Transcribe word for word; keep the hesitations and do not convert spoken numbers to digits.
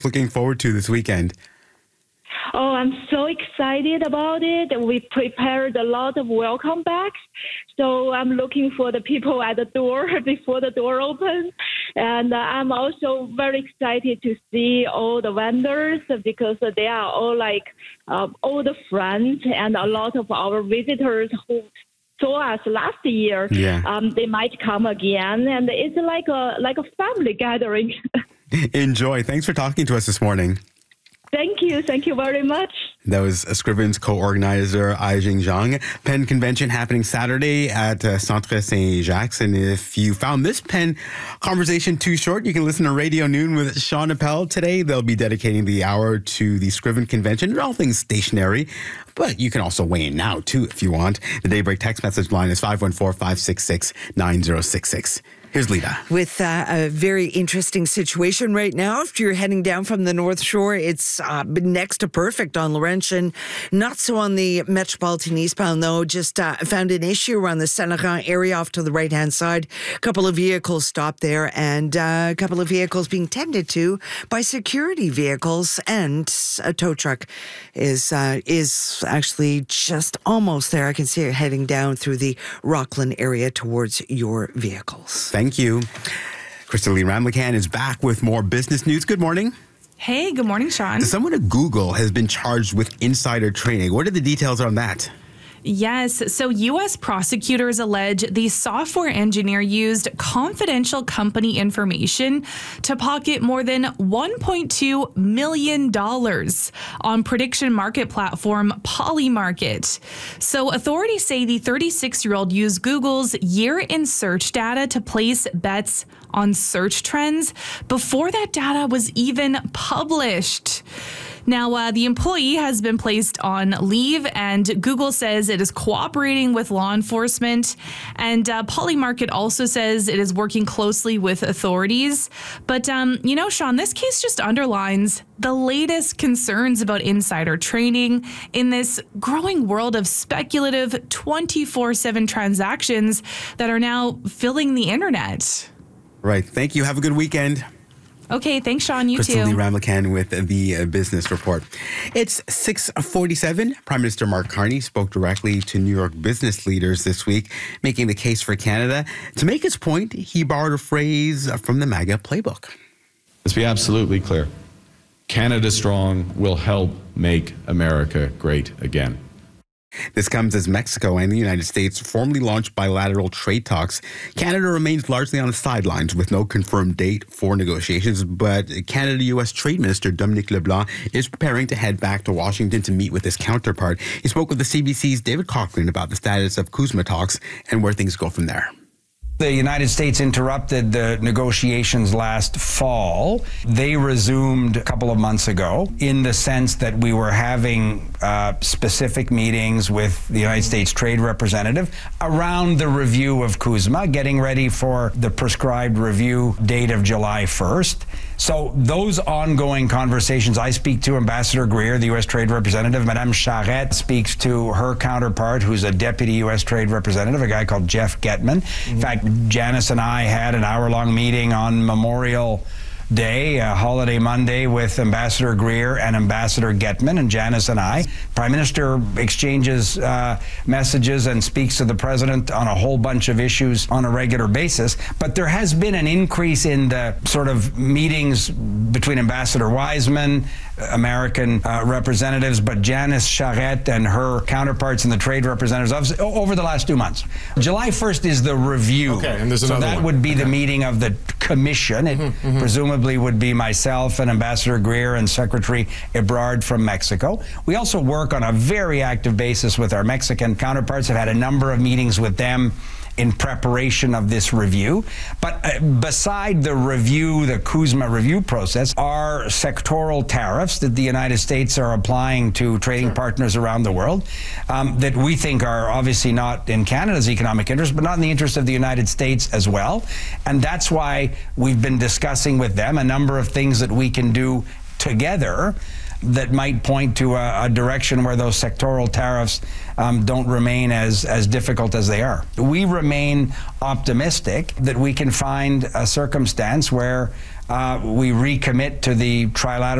looking forward to this weekend? Oh, I'm so excited about it. We prepared a lot of welcome bags. So I'm looking for the people at the door before the door opens. And uh, I'm also very excited to see all the vendors because they are all like uh, old friends and a lot of our visitors who saw us last year. Yeah. Um, they might come again. And it's like a, like a family gathering. Enjoy. Thanks for talking to us this morning. Thank you. Thank you very much. That was Scriven's co-organizer, Ai-Jing Zhang. Pen convention happening Saturday at uh, Centre Saint-Jacques. And if you found this Pen conversation too short, you can listen to Radio Noon with Sean Appel today. They'll be dedicating the hour to the Scriven convention and all things stationary. But you can also weigh in now, too, if you want. The Daybreak text message line is five one four, five six six, nine zero six six. Here's Lita. With uh, a very interesting situation right now. If you're heading down from the North Shore, it's uh, next to perfect on Laurentian. Not so on the Metropolitan eastbound, though. Just uh, found an issue around the Saint-Laurent area off to the right-hand side. A couple of vehicles stopped there and uh, a couple of vehicles being tended to by security vehicles. And a tow truck is, uh, is actually just almost there. I can see it heading down through the Rockland area towards your vehicles. Thank you. Krista Lee Ramlakan is back with more business news. Good morning. Hey, good morning, Sean. Someone at Google has been charged with insider trading. What are the details on that? Yes. So U S prosecutors allege the software engineer used confidential company information to pocket more than one point two million dollars on prediction market platform Polymarket. So authorities say the thirty-six-year-old used Google's year in search data to place bets on search trends before that data was even published. Now, uh, the employee has been placed on leave, and Google says it is cooperating with law enforcement. And uh, Polymarket also says it is working closely with authorities. But, um, you know, Sean, this case just underlines the latest concerns about insider trading in this growing world of speculative twenty-four seven transactions that are now filling the internet. Right. Thank you. Have a good weekend. Okay, thanks, Sean. You Crystal Lee too. Ramlakan with the uh, Business Report. It's six forty-seven. Prime Minister Mark Carney spoke directly to New York business leaders this week, making the case for Canada. To make his point, he borrowed a phrase from the MAGA playbook. Let's be absolutely clear. Canada Strong will help make America great again. This comes as Mexico and the United States formally launched bilateral trade talks. Canada remains largely on the sidelines with no confirmed date for negotiations, but Canada-U S Trade Minister Dominic LeBlanc is preparing to head back to Washington to meet with his counterpart. He spoke with the C B C's David Cochrane about the status of CUSMA talks and where things go from there. The United States interrupted the negotiations last fall. They resumed a couple of months ago in the sense that we were having uh, specific meetings with the United States Trade Representative around the review of CUSMA, getting ready for the prescribed review date of July first. So those ongoing conversations, I speak to Ambassador Greer, the U S Trade Representative. Madame Charette speaks to her counterpart, who's a Deputy U S Trade Representative, a guy called Jeff Getman. Mm-hmm. In fact, Janice and I had an hour-long meeting on Memorial Day, uh, holiday Monday, with Ambassador Greer and Ambassador Getman, and Janice and I. Prime Minister exchanges uh, messages and speaks to the President on a whole bunch of issues on a regular basis. But there has been an increase in the sort of meetings between Ambassador Wiseman, American uh, representatives, but Janice Charette and her counterparts in the trade representatives office over the last two months. July first is the review. Okay, and there's so another that one. would be okay. the meeting of the commission. It mm-hmm, mm-hmm. presumably would be myself and Ambassador Greer and Secretary Ebrard from Mexico. We also work on a very active basis with our Mexican counterparts. I've had a number of meetings with them in preparation of this review. But uh, beside the review, the CUSMA review process, are sectoral tariffs that the United States are applying to trading sure. partners around the world um, that we think are obviously not in Canada's economic interest, but not in the interest of the United States as well. And that's why we've been discussing with them a number of things that we can do together that might point to a, a direction where those sectoral tariffs um, don't remain as, as difficult as they are. We remain optimistic that we can find a circumstance where uh, we recommit to the trilateral